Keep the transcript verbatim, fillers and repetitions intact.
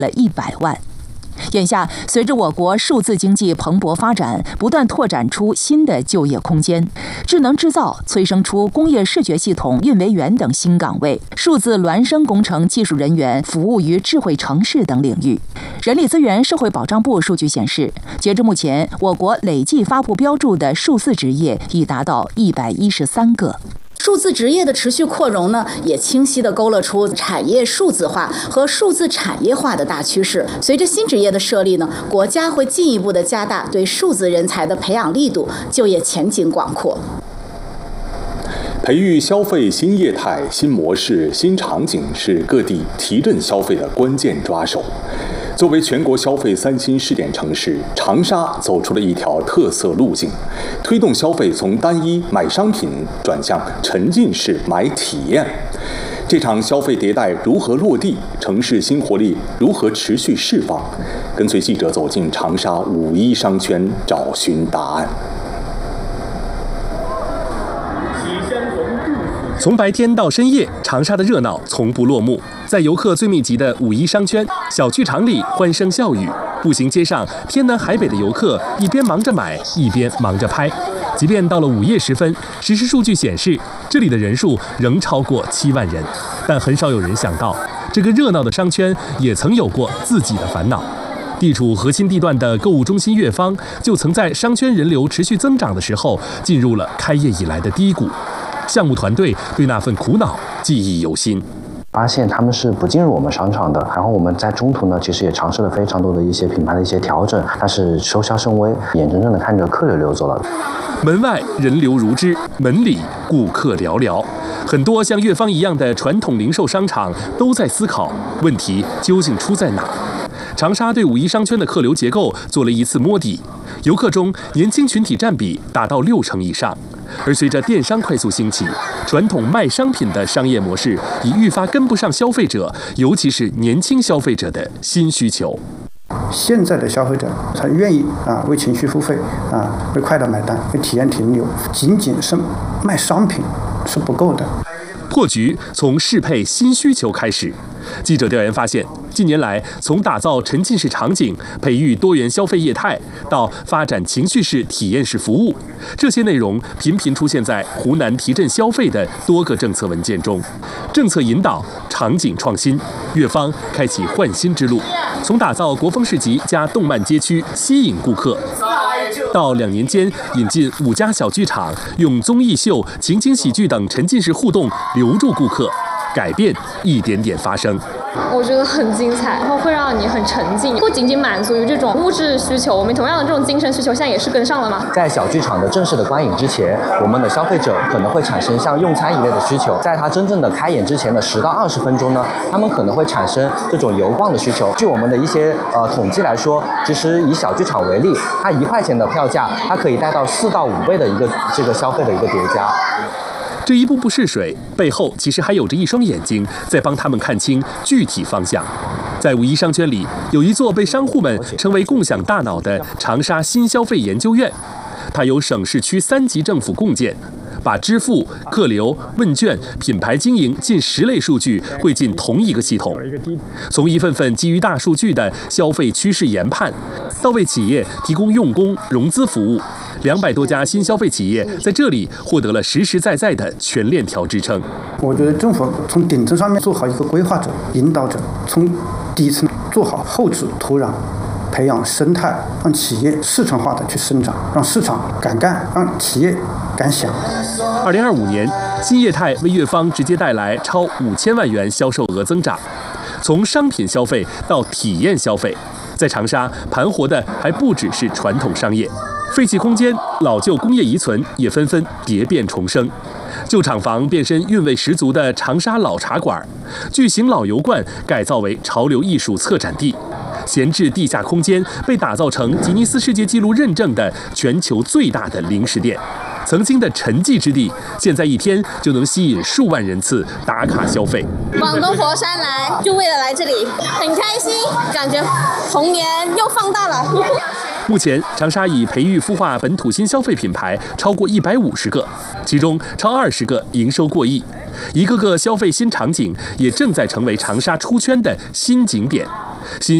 了一百万。眼下，随着我国数字经济蓬勃发展，不断拓展出新的就业空间，智能制造催生出工业视觉系统运维员等新岗位，数字孪生工程技术人员服务于智慧城市等领域。人力资源社会保障部数据显示，截至目前，我国累计发布标注的数字职业已达到一百一十三个。 数字职业的持续扩容呢，也清晰地勾勒出产业数字化和数字产业化的大趋势。随着新职业的设立呢，国家会进一步地加大对数字人才的培养力度，就业前景广阔。 培育消费新业态、新模式、新场景是各地提振消费的关键抓手。作为全国消费三新试点城市，长沙走出了一条特色路径，推动消费从单一买商品转向沉浸式买体验。这场消费迭代如何落地？城市新活力如何持续释放？跟随记者走进长沙五一商圈，找寻答案。 从白天到深夜，长沙的热闹从不落幕。在游客最密集的五一商圈，小剧场里欢声笑语，步行街上天南海北的游客一边忙着买，一边忙着拍。即便到了午夜时分，实时数据显示，这里的人数仍超过七万人。但很少有人想到，这个热闹的商圈也曾有过自己的烦恼。地处核心地段的购物中心悦方，就曾在商圈人流持续增长的时候，进入了开业以来的低谷。项目团队对那份苦恼记忆犹新， 发现他们是不进入我们商场的，然后我们在中途呢，其实也尝试了非常多的一些品牌的一些调整，但是收效甚微，眼睁睁的看着客流流走了。 门外人流如织，门里顾客寥寥。很多像悦方一样的传统零售商场都在思考问题究竟出在哪。长沙对五一商圈的客流结构做了一次摸底，游客中年轻群体占比达到六成以上。而随着电商快速兴起，传统卖商品的商业模式已愈发跟不上消费者，尤其是年轻消费者的新需求。 现在的消费者他愿意啊为情绪付费啊为快乐买单为体验停留，仅仅是卖商品是不够的。 破局从适配新需求开始。记者调研发现，近年来从打造沉浸式场景、培育多元消费业态，到发展情绪式体验式服务，这些内容频频出现在湖南提振消费的多个政策文件中。政策引导、场景创新，悦方开启焕新之路。从打造国风市集加动漫街区吸引顾客，到两年间引进五家小剧场，用综艺秀、情景喜剧等沉浸式互动留住顾客。改变一点点发生， 我觉得很精彩，然后会让你很沉浸，不仅仅满足于这种物质需求，我们同样的这种精神需求现在也是跟上了吗？ 在小剧场的正式的观影之前，我们的消费者可能会产生像用餐一类的需求，在它真正的开演之前的十到二十分钟呢，他们可能会产生这种游逛的需求。据我们的一些呃统计来说，其实以小剧场为例，它一块钱的票价，它可以带到四到五倍的一个这个消费的一个叠加。 这一步步试水背后，其实还有着一双眼睛在帮他们看清具体方向。在五一商圈里，有一座被商户们称为共享大脑的长沙新消费研究院，它由省市区三级政府共建，把支付、客流、问卷、品牌经营近十类数据汇进同一个系统，从一份份基于大数据的消费趋势研判，到为企业提供用工、融资服务。两百多家新消费企业在这里获得了实实在在的全链条支撑。 我觉得政府从顶层上面做好一个规划者、引导者，从底层做好后置土壤，培养生态，让企业市场化的去生长，让市场敢干，让企业敢想。 二零二五年，新业态为悦方直接带来超五千万元销售额增长。从商品消费到体验消费，在长沙盘活的还不只是传统商业。废弃空间、老旧工业遗存也纷纷蝶变重生，旧厂房变身韵味十足的长沙老茶馆，巨型老油罐改造为潮流艺术策展地，闲置地下空间被打造成吉尼斯世界纪录认证的全球最大的零食店。曾经的沉寂之地，现在一天就能吸引数万人次打卡消费。 广东佛山来就为了来这里，很开心，感觉童年又放大了。 目前，长沙已培育孵化本土新消费品牌超过一百五十个，其中超二十个营收过亿。一个个消费新场景也正在成为长沙出圈的新景点。 新